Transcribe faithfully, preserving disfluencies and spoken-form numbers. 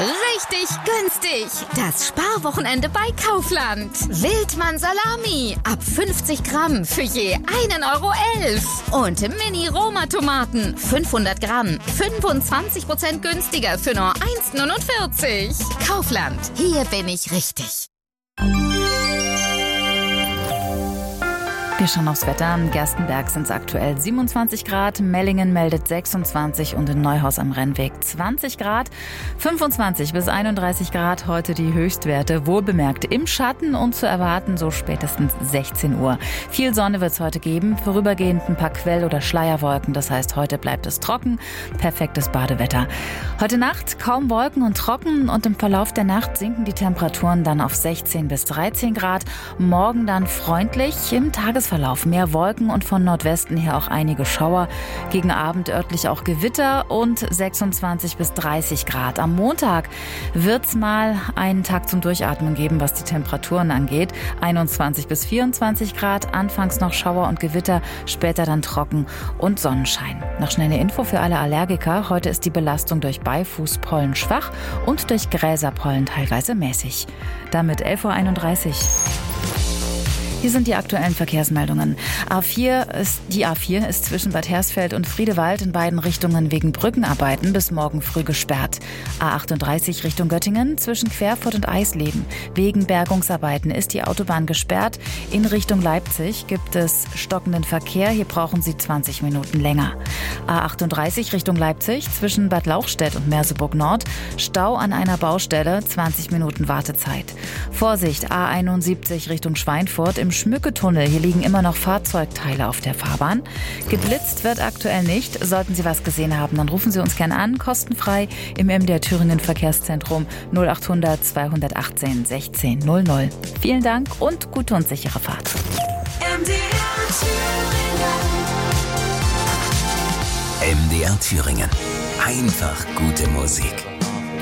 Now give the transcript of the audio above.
Richtig günstig. Das Sparwochenende bei Kaufland. Wildmann Salami. Ab fünfzig Gramm für je einen Euro elf. Und Mini-Roma-Tomaten. fünfhundert Gramm. fünfundzwanzig Prozent günstiger für nur eins neunundvierzig. Kaufland. Hier bin ich richtig. Wir schauen aufs Wetter. In Gerstenberg sind es aktuell siebenundzwanzig Grad, Mellingen meldet sechsundzwanzig und in Neuhaus am Rennweg zwanzig Grad. fünfundzwanzig bis einunddreißig Grad heute die Höchstwerte, wohlbemerkt im Schatten und zu erwarten so spätestens sechzehn Uhr. Viel Sonne wird es heute geben, vorübergehend ein paar Quell- oder Schleierwolken, das heißt heute bleibt es trocken, perfektes Badewetter. Heute Nacht kaum Wolken und trocken und im Verlauf der Nacht sinken die Temperaturen dann auf sechzehn bis dreizehn Grad. Morgen dann freundlich, im Tagesverlauf mehr Wolken und von Nordwesten her auch einige Schauer. Gegen Abend örtlich auch Gewitter und sechsundzwanzig bis dreißig Grad. Am Montag wird's mal einen Tag zum Durchatmen geben, was die Temperaturen angeht. einundzwanzig bis vierundzwanzig Grad, anfangs noch Schauer und Gewitter, später dann trocken und Sonnenschein. Noch schnell eine Info für alle Allergiker. Heute ist die Belastung durch Beifußpollen schwach und durch Gräserpollen teilweise mäßig. Damit elf Uhr einunddreißig. Hier sind die aktuellen Verkehrsmeldungen. A vier ist, die A vier ist zwischen Bad Hersfeld und Friedewald in beiden Richtungen wegen Brückenarbeiten bis morgen früh gesperrt. A achtunddreißig Richtung Göttingen zwischen Querfurt und Eisleben. Wegen Bergungsarbeiten ist die Autobahn gesperrt. In Richtung Leipzig gibt es stockenden Verkehr. Hier brauchen Sie zwanzig Minuten länger. A achtunddreißig Richtung Leipzig zwischen Bad Lauchstädt und Merseburg Nord. Stau an einer Baustelle, zwanzig Minuten Wartezeit. Vorsicht, A einundsiebzig Richtung Schweinfurt im Schmücketunnel. Hier liegen immer noch Fahrzeugteile auf der Fahrbahn. Geblitzt wird aktuell nicht. Sollten Sie was gesehen haben, dann rufen Sie uns gerne an, kostenfrei im M D R Thüringen Verkehrszentrum null achthundert zweihundertachtzehn sechzehn null null. Vielen Dank und gute und sichere Fahrt. M D R Thüringen. M D R Thüringen. Einfach gute Musik.